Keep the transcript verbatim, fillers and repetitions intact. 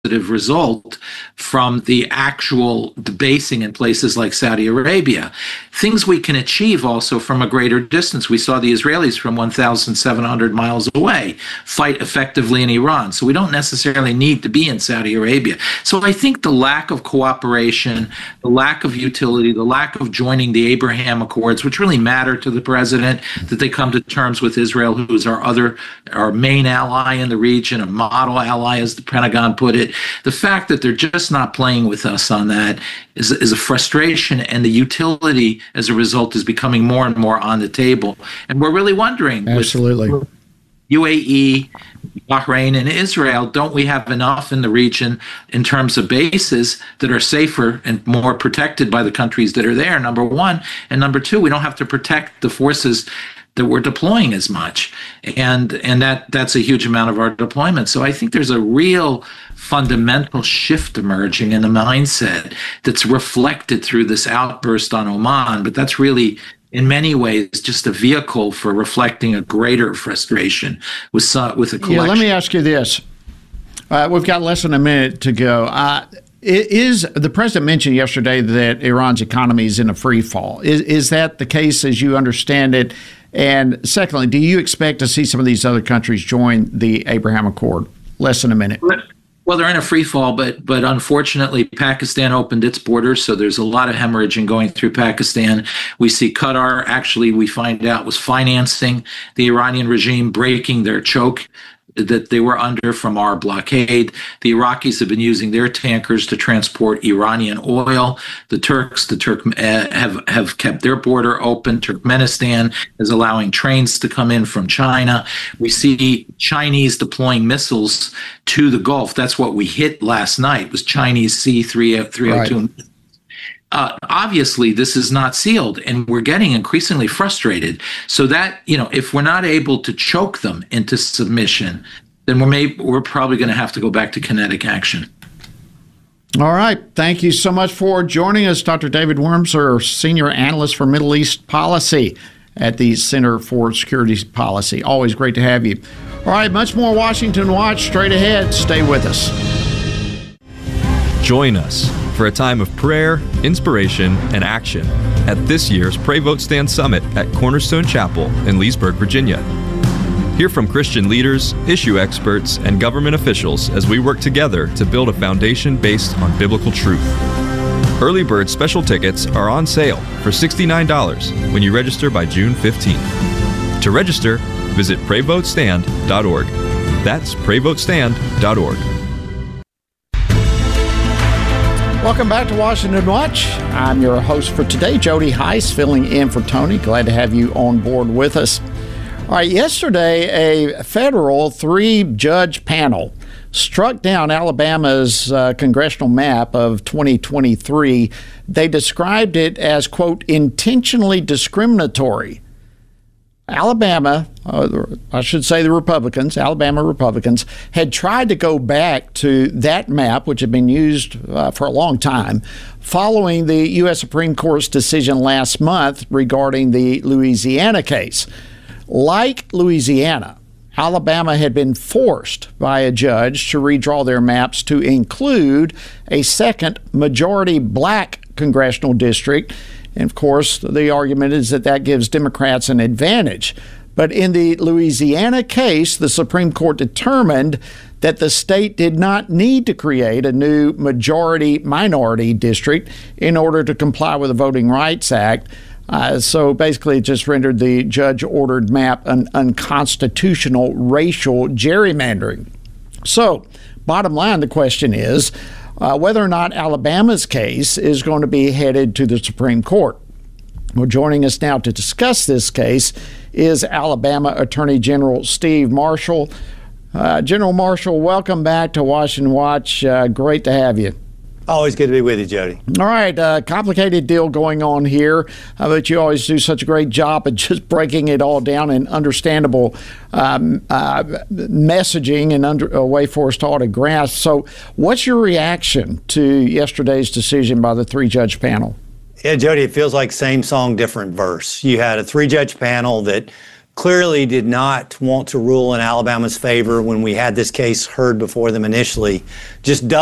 positive result from the actual debasing in places like Saudi Arabia. Things we can achieve also from a greater distance. We saw the Israelis from one thousand seven hundred miles away fight effectively in Iran. So we don't necessarily need to be in Saudi Arabia. So I think the lack of cooperation, the lack of utility, the lack of joining the Abraham Accords, which really matter to the president, that they come to terms with Israel, who is our other, our main ally in the region, a model ally, as the Pentagon put it. The fact that they're just not playing with us on that is, is a frustration, and the utility as a result is becoming more and more on the table. And we're really wondering, absolutely, with U A E, Bahrain, and Israel, don't we have enough in the region in terms of bases that are safer and more protected by the countries that are there, number one. And number two, we don't have to protect the forces that we're deploying as much. And and that that's a huge amount of our deployment. So I think there's a real fundamental shift emerging in the mindset that's reflected through this outburst on Oman. But that's really, in many ways, just a vehicle for reflecting a greater frustration with some, with a collection. Yeah, let me ask you this. Uh, we've got less than a minute to go. Uh, is the president mentioned yesterday that Iran's economy is in a free fall? Is, is that the case as you understand it? And secondly, do you expect to see some of these other countries join the Abraham Accord? Less than a minute. Well, they're in a free fall, but but unfortunately, Pakistan opened its borders, so there's a lot of hemorrhaging going through Pakistan. We see Qatar, actually, we find out, was financing the Iranian regime, breaking their choke that they were under from our blockade. The Iraqis have been using their tankers to transport Iranian oil. The Turks, the Turk uh, have have kept their border open. Turkmenistan is allowing trains to come in from China. We see Chinese deploying missiles to the Gulf. That's what we hit last night, was Chinese C three oh two. Right. Uh, obviously, this is not sealed, and we're getting increasingly frustrated. So that, you know, if we're not able to choke them into submission, then we're may, we're probably going to have to go back to kinetic action. All right. Thank you so much for joining us, Doctor David Wurmser, Senior Analyst for Middle East Policy at the Center for Security Policy. Always great to have you. All right. Much more Washington Watch straight ahead. Stay with us. Join us for a time of prayer, inspiration, and action at this year's Pray Vote Stand Summit at Cornerstone Chapel in Leesburg, Virginia. Hear from Christian leaders, issue experts, and government officials as we work together to build a foundation based on biblical truth. Early bird special tickets are on sale for sixty-nine dollars when you register by June fifteenth. To register, visit pray vote stand dot org. That's pray vote stand dot org. Welcome back to Washington Watch. I'm your host for today, Jody Heiss, filling in for Tony. Glad to have you on board with us. All right, yesterday, a federal three-judge panel struck down Alabama's uh, congressional map of twenty twenty-three. They described it as, quote, intentionally discriminatory. Alabama, uh, I should say the Republicans, Alabama Republicans, had tried to go back to that map, which had been used uh, for a long time, following the U S Supreme Court's decision last month regarding the Louisiana case. Like Louisiana, Alabama had been forced by a judge to redraw their maps to include a second majority black congressional district. And, of course, the argument is that that gives Democrats an advantage. But in the Louisiana case, the Supreme Court determined that the state did not need to create a new majority-minority district in order to comply with the Voting Rights Act. Uh, so basically it just rendered the judge-ordered map an unconstitutional racial gerrymandering. So, bottom line, the question is, Uh, whether or not Alabama's case is going to be headed to the Supreme Court. Well, joining us now to discuss this case is Alabama Attorney General Steve Marshall. Uh, General Marshall, welcome back to Washington Watch. Uh, great to have you. Always good to be with you, Jody. All right, uh, complicated deal going on here, uh, but you always do such a great job at just breaking it all down in understandable um, uh, messaging and under, a way for us to all to grasp. So what's your reaction to yesterday's decision by the three-judge panel? Yeah, Jody, it feels like same song, different verse. You had a three-judge panel that clearly did not want to rule in Alabama's favor when we had this case heard before them initially. Just